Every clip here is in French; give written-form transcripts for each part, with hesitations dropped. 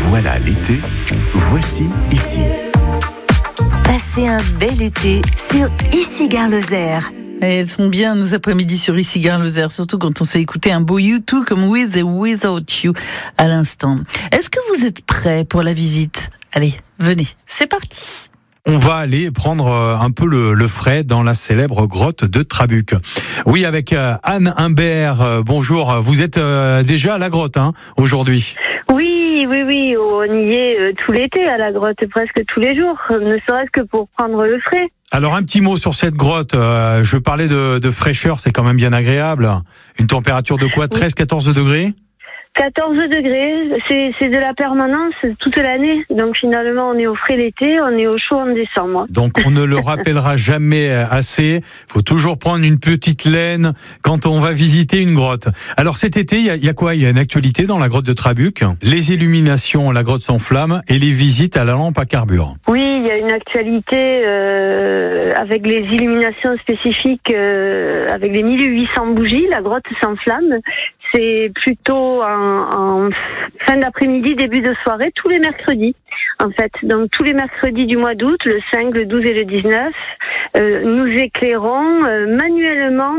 Voilà l'été, voici ici. Passez un bel été sur Ici Gare Lozère. Et elles sont bien nos après-midi sur Ici Gare Lozère, surtout quand on s'est écouté un beau U2 comme With and Without You à l'instant. Est-ce que vous êtes prêts pour la visite ? Allez, venez, c'est parti. On va aller prendre un peu le frais dans la célèbre grotte de Trabuc. Oui, avec Anne Humbert. Bonjour, vous êtes déjà à la grotte aujourd'hui ? Oui, on y est tout l'été à la grotte, presque tous les jours, ne serait-ce que pour prendre le frais. Alors un petit mot sur cette grotte. Je parlais de fraîcheur, c'est quand même bien agréable. Une température de quoi ? 13-14 degrés ? 14 degrés, c'est de la permanence toute l'année. Donc finalement, on est au frais l'été, on est au chaud en décembre. Donc on ne le rappellera jamais assez. Il faut toujours prendre une petite laine quand on va visiter une grotte. Alors cet été, il y a quoi ? Il y a une actualité dans la grotte de Trabuc. Les illuminations, la grotte s'enflamme et les visites à la lampe à carbure. Oui, il y a une actualité avec les illuminations spécifiques, avec les 1800 bougies. La grotte s'enflamme. C'est plutôt en fin d'après-midi, début de soirée, tous les mercredis, en fait. Donc, tous les mercredis du mois d'août, le 5, le 12 et le 19, nous éclairons manuellement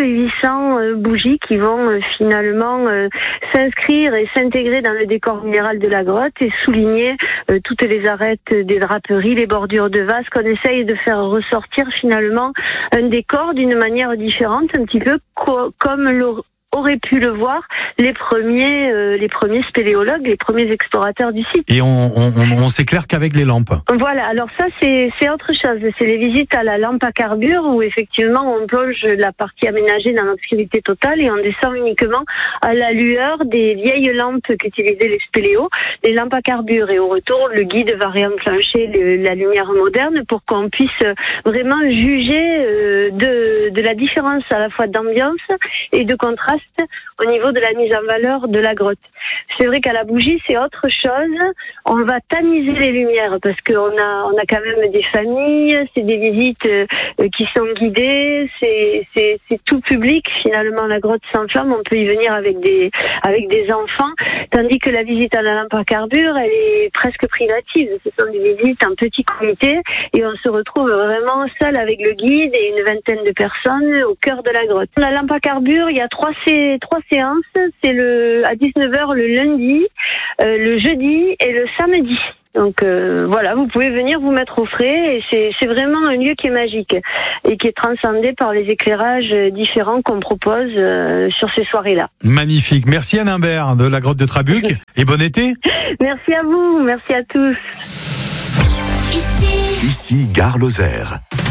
1800 bougies qui vont finalement s'inscrire et s'intégrer dans le décor minéral de la grotte et souligner toutes les arêtes des draperies, les bordures de vases, qu'on essaye de faire ressortir finalement un décor d'une manière différente, un petit peu comme auraient pu le voir les premiers spéléologues, les premiers explorateurs du site. Et on s'éclaire qu'avec les lampes. Voilà, alors ça c'est autre chose, c'est les visites à la lampe à carbure où effectivement on plonge la partie aménagée dans l'obscurité totale et on descend uniquement à la lueur des vieilles lampes qu'utilisaient les spéléos, les lampes à carbure, et au retour le guide va réenclencher la lumière moderne pour qu'on puisse vraiment juger de la différence à la fois d'ambiance et de contraste au niveau de la mise en valeur de la grotte. C'est vrai qu'à la bougie, c'est autre chose. On va tamiser les lumières parce qu'on a quand même des familles, c'est des visites qui sont guidées, c'est tout public finalement. La grotte s'enflamme, on peut y venir avec des enfants, tandis que la visite à la lampe à carbure, elle est presque privative. Ce sont des visites en petit comité et on se retrouve vraiment seul avec le guide et une vingtaine de personnes au cœur de la grotte. La lampe à carbure, il y a trois séances, c'est à 19h le lundi, le jeudi et le samedi. Donc voilà, vous pouvez venir vous mettre au frais et c'est vraiment un lieu qui est magique et qui est transcendé par les éclairages différents qu'on propose sur ces soirées-là. Magnifique. Merci Anne Humbert de la grotte de Trabuc et bon été. Merci à vous, merci à tous. Ici Gare Lozère.